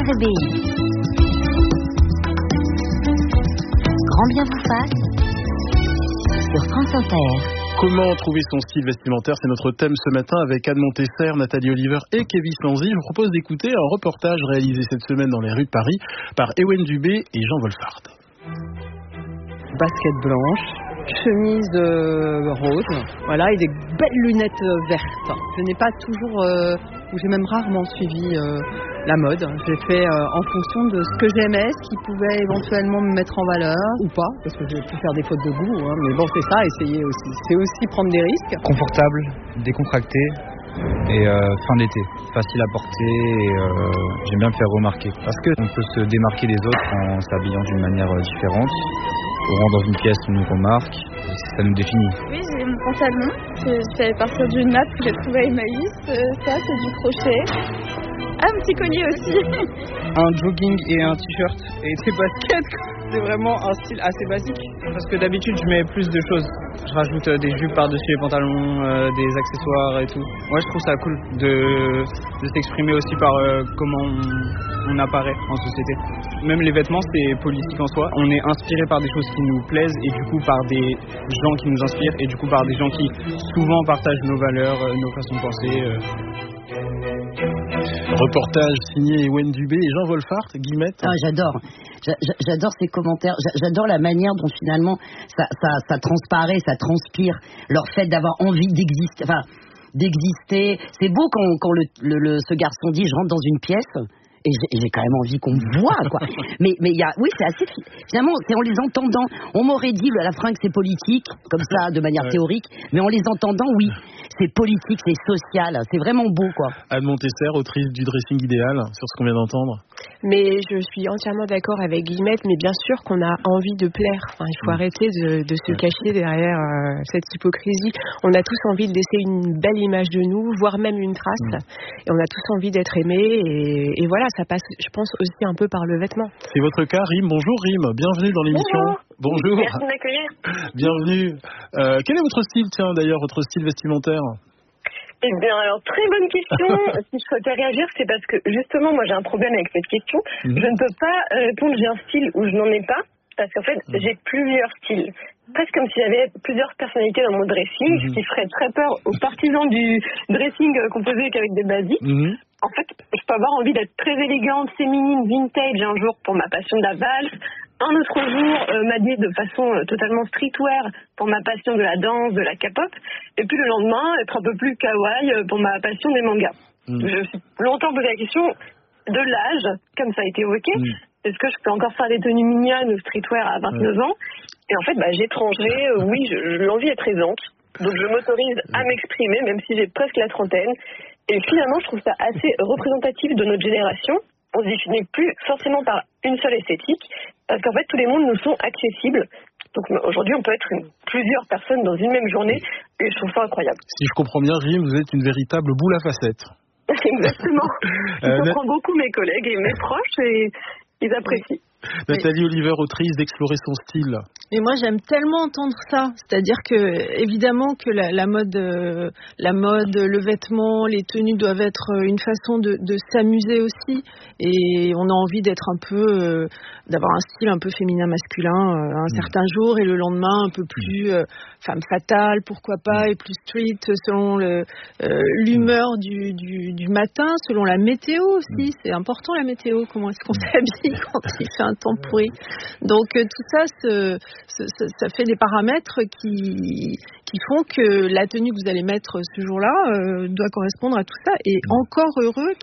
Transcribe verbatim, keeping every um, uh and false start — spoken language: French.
R B I. Grand bien vous fasse sur France Inter. Comment trouver son style vestimentaire, c'est notre thème ce matin avec Anne Montesser, Nathalie Oliver et Kevin Lanzy. Je vous propose d'écouter un reportage réalisé cette semaine dans les rues de Paris par Ewen Dubé et Jean Wolfhard. Basket blanche, chemise euh, rose, voilà, et des belles lunettes euh, vertes. Je n'ai pas toujours, euh, ou j'ai même rarement suivi euh, la mode. J'ai fait euh, en fonction de ce que j'aimais, ce qui pouvait éventuellement me mettre en valeur ou pas, parce que j'ai pu faire des fautes de goût, hein, mais bon, c'est ça, essayer aussi. C'est aussi prendre des risques. Confortable, décontracté et euh, fin d'été, facile à porter et euh, j'aime bien me faire remarquer. Parce qu'on peut se démarquer des autres en s'habillant d'une manière euh, différente. On rentre dans une pièce, on nous remarque, ça nous définit. Oui, j'ai mon pantalon, je fais partir d'une nappe que j'ai trouvée à Emmaüs, ça c'est du crochet. Ah, un petit collier aussi. Un jogging et un t-shirt et des baskets, c'est vraiment un style assez basique. Parce que d'habitude je mets plus de choses. Je rajoute des jupes par-dessus les pantalons, euh, des accessoires et tout. Moi je trouve ça cool de, de s'exprimer aussi par euh, comment on, on apparaît en société. Même les vêtements c'est politique en soi. On est inspiré par des choses qui nous plaisent et du coup par des gens qui nous inspirent et du coup par des gens qui souvent partagent nos valeurs, nos façons de penser. Euh. Reportage signé Ewen Dubé et Jean Wolfhard. Guillemette. Ah, j'adore. J'adore ces commentaires. J'adore la manière dont finalement ça, ça, ça transparaît, ça transpire. Leur fait d'avoir envie d'exister. Enfin, d'exister. C'est beau quand, quand le, le, le, ce garçon dit je rentre dans une pièce. Et j'ai, j'ai quand même envie qu'on me voit, quoi. Mais, mais il y a, oui, c'est assez, finalement, c'est en les entendant. On m'aurait dit à la fin que c'est politique, comme ça, de manière ouais. théorique. Mais en les entendant, oui, c'est politique, c'est social. C'est vraiment beau, quoi. Anne Montesser, autrice du dressing idéal, sur ce qu'on vient d'entendre. Mais je suis entièrement d'accord avec Guillemette, mais bien sûr qu'on a envie de plaire. Enfin, il faut mmh. arrêter de, de se cacher derrière euh, cette hypocrisie. On a tous envie de laisser une belle image de nous, voire même une trace. Mmh. Et on a tous envie d'être aimés. Et, et voilà, ça passe, je pense, aussi un peu par le vêtement. C'est votre cas, Rim. Bonjour, Rim. Bienvenue dans l'émission. Bonjour. Bonjour. Merci de m'accueillir. Bienvenue. Euh, quel est votre style, tiens, d'ailleurs, votre style vestimentaire ? Eh bien, alors, très bonne question. Si je souhaitais réagir, c'est parce que, justement, moi, j'ai un problème avec cette question. Mmh. Je ne peux pas répondre j'ai un style ou je n'en ai pas, parce qu'en fait, mmh. j'ai plusieurs styles. Presque comme si j'avais plusieurs personnalités dans mon dressing, mmh. ce qui ferait très peur aux partisans du dressing composé qu'avec des basiques. Mmh. En fait, je peux avoir envie d'être très élégante, féminine, vintage un jour pour ma passion de la valse. Un autre jour, euh, m'habiller de façon euh, totalement streetwear pour ma passion de la danse, de la K-pop. Et puis le lendemain, être un peu plus kawaii euh, pour ma passion des mangas. Mmh. Je me suis longtemps posé la question de l'âge, comme ça a été évoqué. Mmh. Est-ce que je peux encore faire des tenues mignonnes ou streetwear à vingt-neuf mmh. ans ? Et en fait, bah, j'étrangerai, euh, oui, je, je, l'envie est présente. Donc je m'autorise à m'exprimer, même si j'ai presque la trentaine. Et finalement, je trouve ça assez représentatif de notre génération. On ne se définit plus forcément par une seule esthétique, parce qu'en fait, tous les mondes nous sont accessibles. Donc aujourd'hui, on peut être une, plusieurs personnes dans une même journée, et je trouve ça incroyable. Si je comprends bien, Rim, vous êtes une véritable boule à facettes. Exactement. Je euh, comprends Nat... beaucoup mes collègues et mes proches, et ils apprécient. Nathalie Oliver, autrice d'Explorer son style. Mais moi, j'aime tellement entendre ça. C'est-à-dire que, évidemment, que la, la mode, euh, la mode, le vêtement, les tenues doivent être une façon de, de s'amuser aussi. Et on a envie d'être un peu, euh, d'avoir un style un peu féminin-masculin euh, un mmh. certain jour et le lendemain un peu plus euh, femme fatale, pourquoi pas, et plus street selon le, euh, l'humeur du, du, du matin, selon la météo aussi. Mmh. C'est important la météo. Comment est-ce qu'on s'habille quand il fait un temps pourri. Donc euh, tout ça, ce, ce, ce, ça fait des paramètres qui, qui font que la tenue que vous allez mettre ce jour-là euh, doit correspondre à tout ça. Et encore heureux